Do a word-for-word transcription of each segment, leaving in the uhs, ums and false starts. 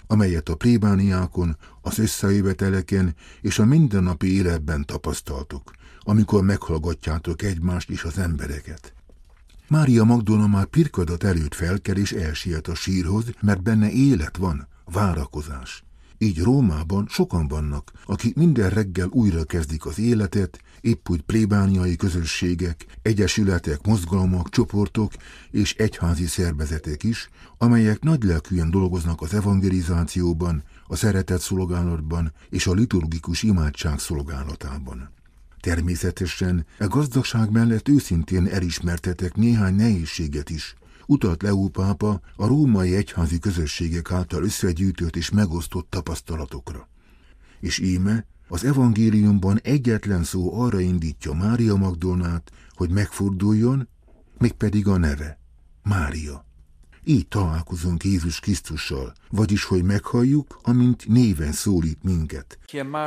amelyet a plébániákon, az összejöveteleken és a mindennapi életben tapasztaltok, amikor meghallgatjátok egymást és az embereket. Mária Magdolna már pirkadat előtt felkel és elsiet a sírhoz, mert benne élet van, várakozás. Így Rómában sokan vannak, akik minden reggel újra kezdik az életet, épp úgy plébániai közösségek, egyesületek, mozgalmak, csoportok és egyházi szervezetek is, amelyek nagylelkűen dolgoznak az evangelizációban, a szeretet szolgálatban és a liturgikus imádság szolgálatában. Természetesen e gazdagság mellett őszintén elismertetek néhány nehézséget is, utalt Leó pápa a római egyházi közösségek által összegyűjtött és megosztott tapasztalatokra. És íme az evangéliumban egyetlen szó arra indítja Mária Magdolnát, hogy megforduljon, mégpedig a neve, Mária. Így találkozunk Jézus Krisztussal, vagyis hogy meghalljuk, amint néven szólít minket.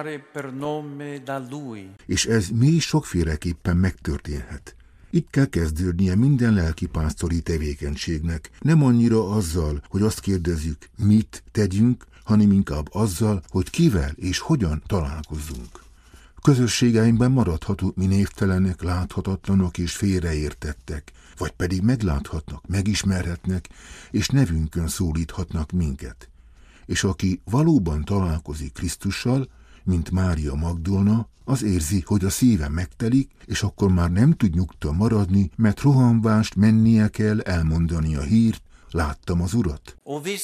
És ez még sokféleképpen megtörténhet. Itt kell kezdődnie minden lelkipásztori tevékenységnek, nem annyira azzal, hogy azt kérdezzük, mit tegyünk, hanem inkább azzal, hogy kivel és hogyan találkozzunk. Közösségeinkben maradhatunk mi névtelenek, láthatatlanok és félreértettek, vagy pedig megláthatnak, megismerhetnek, és nevünkön szólíthatnak minket. És aki valóban találkozik Krisztussal, mint Mária Magdolna, az érzi, hogy a szíve megtelik, és akkor már nem tud nyugta maradni, mert rohanvást mennie kell elmondani a hírt, láttam az Urat.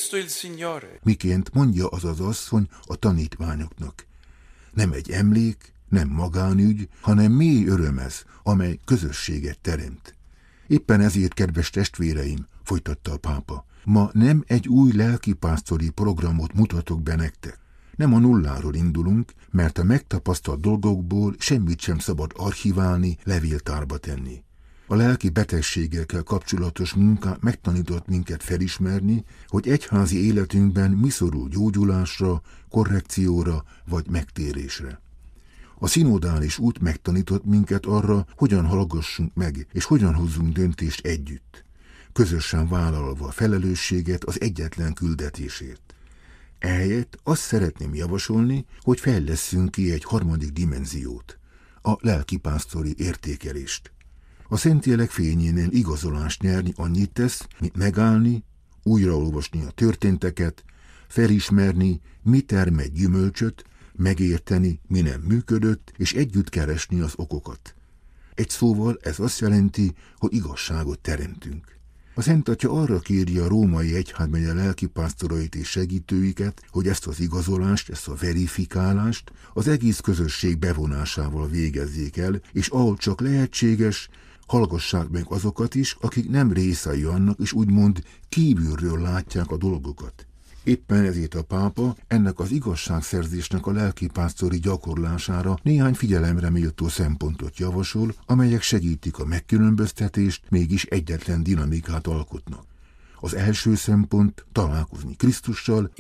Miként mondja az az asszony a tanítványoknak. Nem egy emlék, nem magánügy, hanem mély öröm ez, amely közösséget teremt. Éppen ezért, kedves testvéreim, folytatta a pápa, ma nem egy új lelkipásztori programot mutatok be nektek. Nem a nulláról indulunk, mert a megtapasztalt dolgokból semmit sem szabad archiválni, levéltárba tenni. A lelki betegségekkel kapcsolatos munka megtanított minket felismerni, hogy egyházi életünkben mi szorul gyógyulásra, korrekcióra vagy megtérésre. A szinodális út megtanított minket arra, hogyan hallgassunk meg, és hogyan hozzunk döntést együtt, közösen vállalva a felelősséget az egyetlen küldetésért. Ehelyett azt szeretném javasolni, hogy fejlesszünk ki egy harmadik dimenziót, a lelkipásztori értékelést. A Szentélek fényénél igazolást nyerni annyit tesz, mint megállni, újraolvasni a történteket, felismerni, mi termett gyümölcsöt, megérteni, mi nem működött, és együtt keresni az okokat. Egy szóval ez azt jelenti, hogy igazságot teremtünk. A Szent Atya arra kéri a római egyházmegye lelkipásztorait és segítőiket, hogy ezt az igazolást, ezt a verifikálást az egész közösség bevonásával végezzék el, és ahol csak lehetséges, hallgassák meg azokat is, akik nem részei annak, és úgymond kívülről látják a dolgokat. Éppen ezért a pápa ennek az igazságszerzésnek a lelkipásztori gyakorlására néhány figyelemre méltó szempontot javasol, amelyek segítik a megkülönböztetést, mégis egyetlen dinamikát alkotnak. Az első szempont találkozni Krisztussal,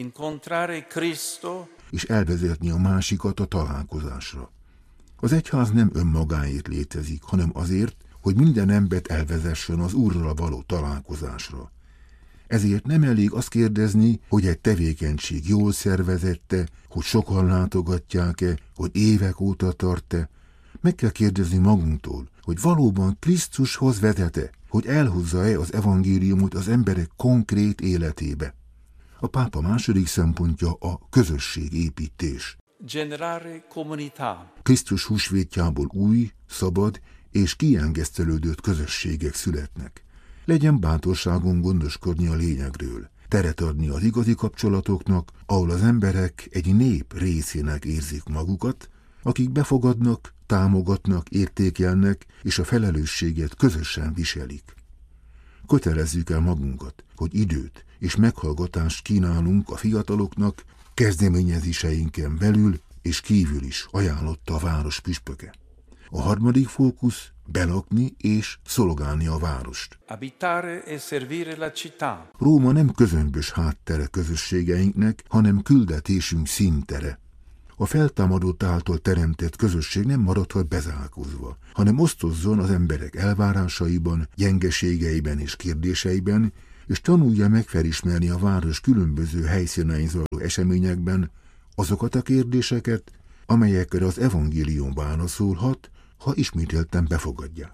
és elvezetni a másikat a találkozásra. Az egyház nem önmagáért létezik, hanem azért, hogy minden embert elvezessen az Úrral való találkozásra. Ezért nem elég azt kérdezni, hogy egy tevékenység jól szervezette, hogy sokan látogatják-e, hogy évek óta tart-e. Meg kell kérdezni magunktól, hogy valóban Krisztushoz vezet-e, hogy elhozza-e az evangéliumot az emberek konkrét életébe. A pápa második szempontja a közösségépítés. Generare comunità. Krisztus húsvétjából új, szabad és kiengesztelődött közösségek születnek. Legyen bátorságunk gondoskodni a lényegről, teret adni az igazi kapcsolatoknak, ahol az emberek egy nép részének érzik magukat, akik befogadnak, támogatnak, értékelnek, és a felelősséget közösen viselik. Kötelezzük el magunkat, hogy időt és meghallgatást kínálunk a fiataloknak, kezdeményezéseinken belül és kívül is, ajánlotta a város püspöke. A harmadik fókusz belakni és szolgálni a várost. Abitare e servire la città. Róma nem közömbös háttere közösségeinknek, hanem küldetésünk színtere. A feltámadott által teremtett közösség nem maradhat bezárkózva, hanem osztozzon az emberek elvárásaiban, gyengeségeiben és kérdéseiben, és tanulja meg felismerni a város különböző helyszínein zajló eseményekben azokat a kérdéseket, amelyekre az evangélium válaszolhat, ha ismételten befogadják.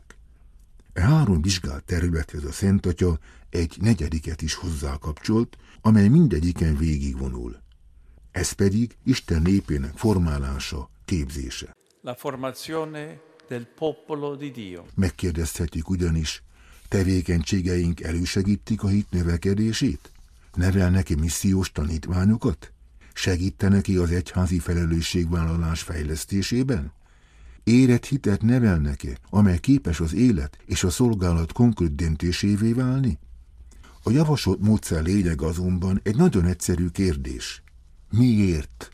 E három vizsgált területhez a Szent Atya egy negyediket is hozzákapcsolt, amely mindegyiken végigvonul. Ez pedig Isten népének formálása, képzése. La formazione del popolo di Dio. Megkérdezhetjük ugyanis, tevékenységeink elősegítik a hit növekedését? Nevelnek-e missziós tanítványokat? Segítenek-e az egyházi felelősségvállalás fejlesztésében? Érett hitet nevelnek-e, amely képes az élet és a szolgálat konkrét döntésévé válni? A javasolt módszer lényeg azonban egy nagyon egyszerű kérdés. Miért?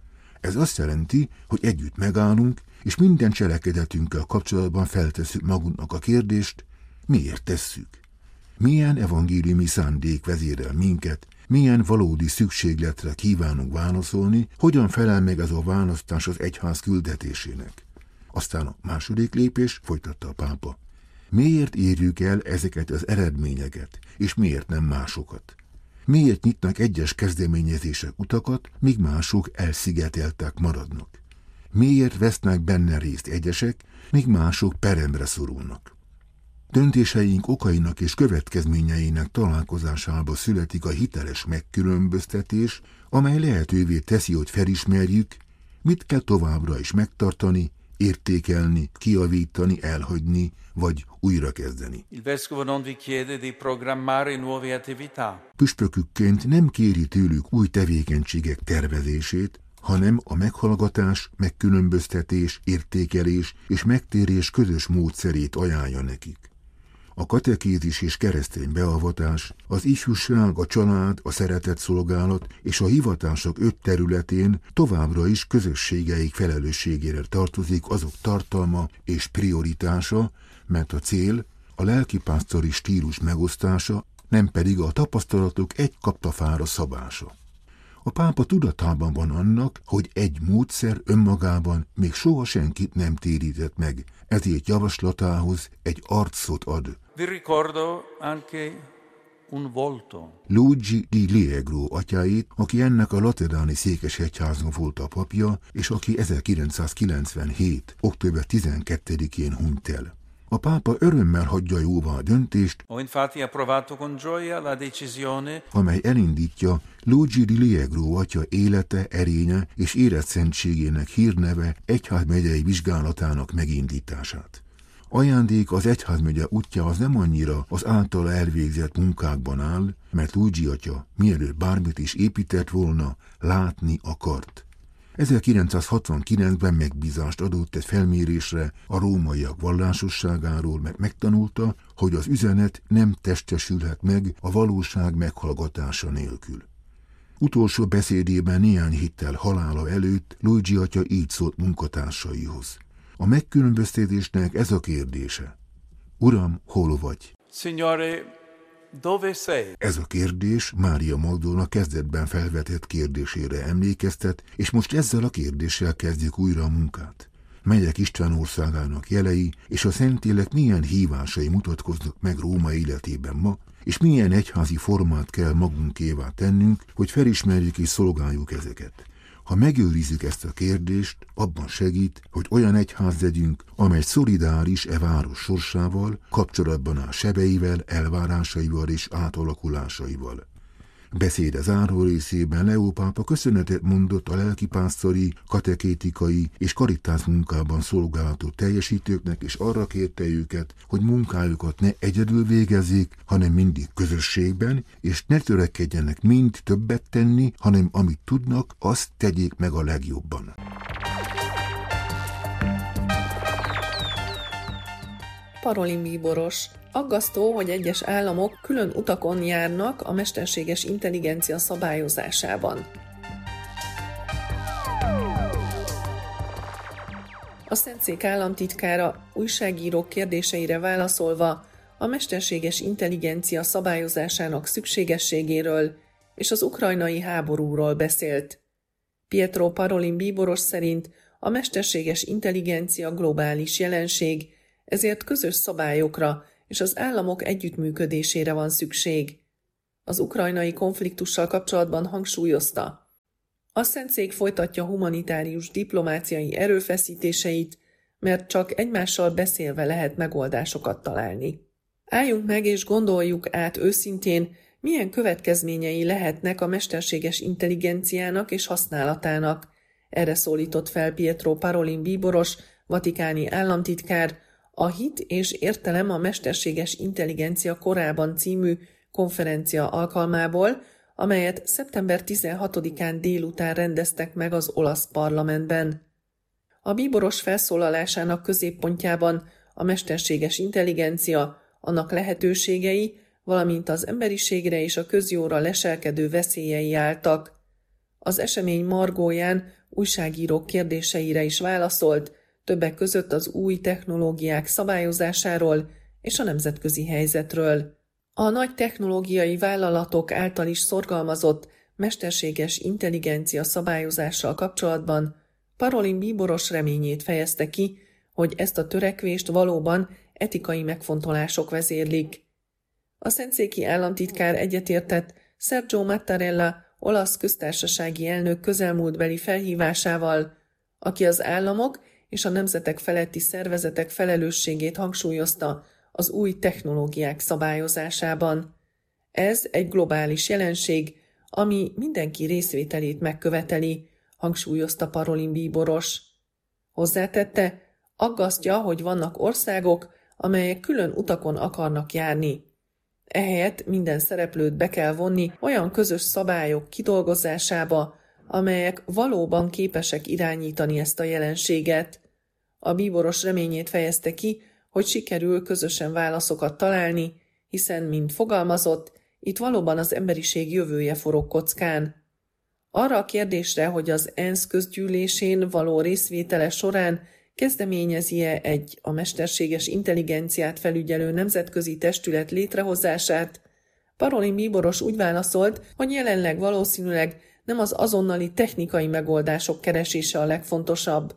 Ez azt jelenti, hogy együtt megállunk, és minden cselekedetünkkel kapcsolatban feltesszük magunknak a kérdést, miért tesszük? Milyen evangéliumi szándék vezérel minket, milyen valódi szükségletre kívánunk válaszolni, hogyan felel meg ez a választás az egyház küldetésének? Aztán a második lépés, folytatta a pápa. Miért érjük el ezeket az eredményeket, és miért nem másokat? Miért nyitnak egyes kezdeményezések utakat, míg mások elszigeteltek maradnak? Miért vesznek benne részt egyesek, míg mások peremre szorulnak? Döntéseink okainak és következményeinek találkozásába születik a hiteles megkülönböztetés, amely lehetővé teszi, hogy felismerjük, mit kell továbbra is megtartani, értékelni, kijavítani, elhagyni, vagy újrakezdeni. Il vescovo non vi chiede di programmare nuove attività. Püspökükként nem kéri tőlük új tevékenységek tervezését, hanem a meghallgatás, megkülönböztetés, értékelés és megtérés közös módszerét ajánlja nekik. A katekézis és keresztény beavatás, az ifjúság, a család, a szeretetszolgálat és a hivatások öt területén továbbra is közösségeik felelősségére tartozik azok tartalma és prioritása, mert a cél a lelkipásztori stílus megosztása, nem pedig a tapasztalatok egy kaptafára szabása. A pápa tudatában van annak, hogy egy módszer önmagában még soha senkit nem térített meg, ezért javaslatához egy arcot ad. Vi ricordo anche un volto. Luigi di Liegro atyáit, aki ennek a lateráni székesegyháznak volt a papja, és aki ezerkilencszázkilencvenhét. október tizenkettedikén hunyt el. A pápa örömmel hagyja jóvá a döntést, Ho infatti approvato con gioia la decisione amely elindítja Luigi di Liegro atya élete, erénye és életszentségének hírneve egyházmegyei vizsgálatának megindítását. Ajándék az egyházmegye útjához nem annyira az általa elvégzett munkákban áll, mert Luigi atya, mielőtt bármit is épített volna, látni akart. ezerkilencszázhatvankilencben megbízást adott egy felmérésre a rómaiak vallásosságáról, mert megtanulta, hogy az üzenet nem testesülhet meg a valóság meghallgatása nélkül. Utolsó beszédében néhány héttel halála előtt Luigi atya így szólt munkatársaihoz. A megkülönböztetésnek ez a kérdése. Uram, hol vagy? Signore, dove sei? Ez a kérdés Mária Magdolna kezdetben felvetett kérdésére emlékeztet, és most ezzel a kérdéssel kezdjük újra a munkát. Melyek Isten országának jelei, és a Szentlélek milyen hívásai mutatkoznak meg Róma életében ma, és milyen egyházi formát kell magunkévá tennünk, hogy felismerjük és szolgáljuk ezeket. Ha megőrizzük ezt a kérdést, abban segít, hogy olyan egyház legyünk, amely szolidáris e város sorsával, kapcsolatban áll sebeivel, elvárásaival és átalakulásaival. Beszéde záró részében Leó pápa köszönetet mondott a lelkipásztori, katekétikai és karitász munkában szolgálatot teljesítőknek, és arra kérte őket, hogy munkájukat ne egyedül végezzék, hanem mindig közösségben, és ne törekedjenek mind többet tenni, hanem amit tudnak, azt tegyék meg a legjobban. Parolin bíboros. Aggasztó, hogy egyes államok külön utakon járnak a mesterséges intelligencia szabályozásában. A Szentszék államtitkára újságírók kérdéseire válaszolva a mesterséges intelligencia szabályozásának szükségességéről és az ukrajnai háborúról beszélt. Pietro Parolin bíboros szerint a mesterséges intelligencia globális jelenség, ezért közös szabályokra és az államok együttműködésére van szükség. az ukrajnai konfliktussal kapcsolatban hangsúlyozta: a Szentszék folytatja humanitárius diplomáciai erőfeszítéseit, mert csak egymással beszélve lehet megoldásokat találni. Álljunk meg és gondoljuk át őszintén, milyen következményei lehetnek a mesterséges intelligenciának és használatának. Erre szólított fel Pietro Parolin bíboros, vatikáni államtitkár, a Hit és értelem a mesterséges intelligencia korában című konferencia alkalmából, amelyet szeptember tizenhatodikán délután rendeztek meg az olasz parlamentben. A bíboros felszólalásának középpontjában a mesterséges intelligencia, annak lehetőségei, valamint az emberiségre és a közjóra leselkedő veszélyei álltak. Az esemény margóján újságírók kérdéseire is válaszolt, többek között az új technológiák szabályozásáról és a nemzetközi helyzetről. A nagy technológiai vállalatok által is szorgalmazott mesterséges intelligencia szabályozással kapcsolatban Parolin bíboros reményét fejezte ki, hogy ezt a törekvést valóban etikai megfontolások vezérlik. A szentszéki államtitkár egyetértett Sergio Mattarella olasz köztársasági elnök közelmúltbeli felhívásával, aki az államok és a nemzetek feletti szervezetek felelősségét hangsúlyozta az új technológiák szabályozásában. Ez egy globális jelenség, ami mindenki részvételét megköveteli, hangsúlyozta Parolin bíboros. Hozzátette, aggasztja, hogy vannak országok, amelyek külön utakon akarnak járni. Ehelyett minden szereplőt be kell vonni olyan közös szabályok kidolgozásába, amelyek valóban képesek irányítani ezt a jelenséget. A bíboros reményét fejezte ki, hogy sikerül közösen válaszokat találni, hiszen, mint fogalmazott, itt valóban az emberiség jövője forog kockán. Arra a kérdésre, hogy az ENSZ közgyűlésén való részvétele során kezdeményezi-e egy a mesterséges intelligenciát felügyelő nemzetközi testület létrehozását, Parolin bíboros úgy válaszolt, hogy jelenleg valószínűleg nem az azonnali technikai megoldások keresése a legfontosabb.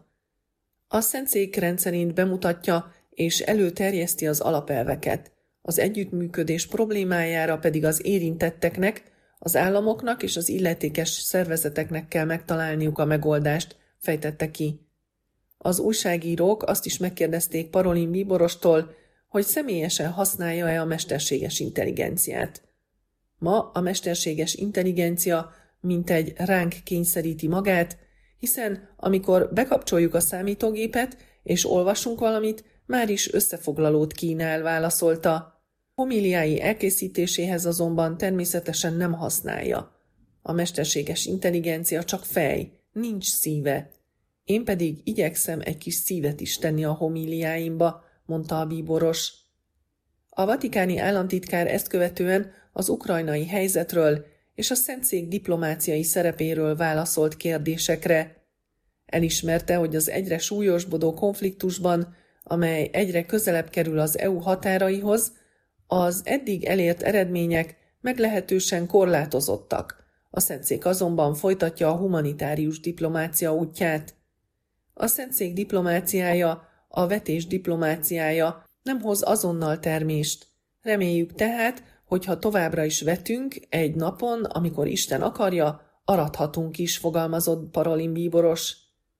A Szentszék rendszerint bemutatja és előterjeszti az alapelveket, az együttműködés problémájára pedig az érintetteknek, az államoknak és az illetékes szervezeteknek kell megtalálniuk a megoldást, fejtette ki. Az újságírók azt is megkérdezték Parolin bíborostól, hogy személyesen használja-e a mesterséges intelligenciát. Ma a mesterséges intelligencia mintegy ránk kényszeríti magát, hiszen amikor bekapcsoljuk a számítógépet és olvasunk valamit, már is összefoglalót kínál, válaszolta. Homiliái elkészítéséhez azonban természetesen nem használja. A mesterséges intelligencia csak fej, nincs szíve. Én pedig igyekszem egy kis szívet is tenni a homiliáimba, mondta a bíboros. A vatikáni államtitkár ezt követően az ukrajnai helyzetről és a Szentszék diplomáciai szerepéről válaszolt kérdésekre. Elismerte, hogy az egyre súlyosbodó konfliktusban, amely egyre közelebb kerül az é u határaihoz, az eddig elért eredmények meglehetősen korlátozottak. A Szentszék azonban folytatja a humanitárius diplomácia útját. A Szentszék diplomáciája, a vetés diplomáciája nem hoz azonnal termést. Reméljük tehát, hogy ha továbbra is vetünk, egy napon, amikor Isten akarja, arathatunk is, fogalmazott Parolin bíboros.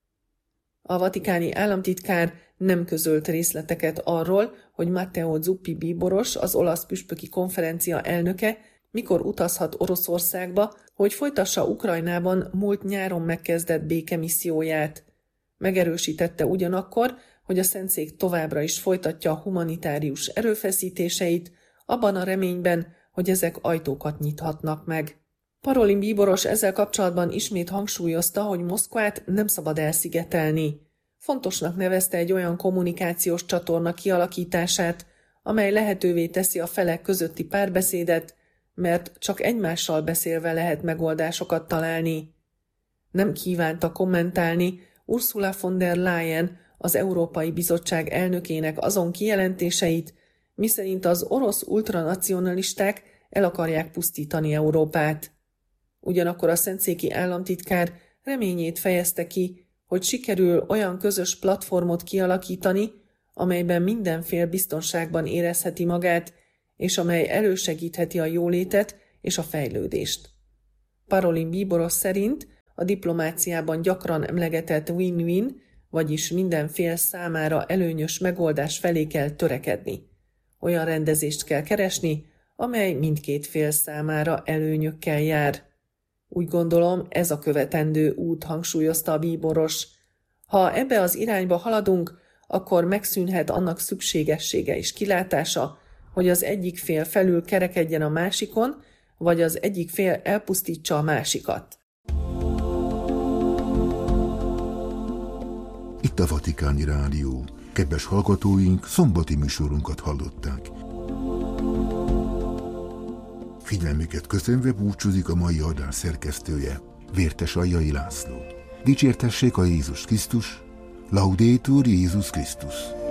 A vatikáni államtitkár nem közölt részleteket arról, hogy Matteo Zuppi bíboros, az olasz püspöki konferencia elnöke, mikor utazhat Oroszországba, hogy folytassa Ukrajnában múlt nyáron megkezdett békemisszióját. Megerősítette ugyanakkor, hogy a Szentszék továbbra is folytatja a humanitárius erőfeszítéseit, abban a reményben, hogy ezek ajtókat nyithatnak meg. Parolin bíboros ezzel kapcsolatban ismét hangsúlyozta, hogy Moszkvát nem szabad elszigetelni. Fontosnak nevezte egy olyan kommunikációs csatorna kialakítását, amely lehetővé teszi a felek közötti párbeszédet, mert csak egymással beszélve lehet megoldásokat találni. Nem kívánta kommentálni Ursula von der Leyen, az Európai Bizottság elnökének azon kijelentéseit, miszerint az orosz ultranacionalisták el akarják pusztítani Európát. Ugyanakkor a szentszéki államtitkár reményét fejezte ki, hogy sikerül olyan közös platformot kialakítani, amelyben minden fél biztonságban érezheti magát, és amely elősegítheti a jólétet és a fejlődést. Parolin Bíboros szerint a diplomáciában gyakran emlegetett win-win, vagyis minden fél számára előnyös megoldás felé kell törekedni. Olyan rendezést kell keresni, amely mindkét fél számára előnyökkel jár. Úgy gondolom, ez a követendő út, hangsúlyozta a Bíboros. Ha ebbe az irányba haladunk, akkor megszűnhet annak szükségessége és kilátása, hogy az egyik fél felül kerekedjen a másikon, vagy az egyik fél elpusztítsa a másikat. Itt a Vatikáni Rádió. Kedves hallgatóink, szombati műsorunkat hallották. Figyelmüket köszönve búcsúzik a mai adás szerkesztője, Vértes Aljai László. Dicsértessék a Jézus Krisztus, Laudetur Jézus Krisztus.